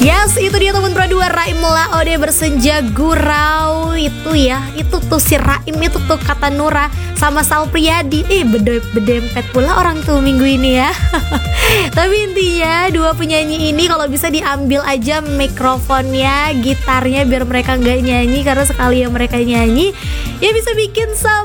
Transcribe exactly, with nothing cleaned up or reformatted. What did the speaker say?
Yes, itu dia teman Pro dua Raim Laode bersenja gurau. Itu ya, itu tuh si Raim itu tuh kata Nura sama Sal Priadi. Eh bede bedempet pula orang tuh minggu ini ya. Tapi intinya dua penyanyi ini kalau bisa diambil aja mikrofonnya, gitarnya biar mereka nggak nyanyi, karena sekali yang mereka nyanyi ya bisa bikin sama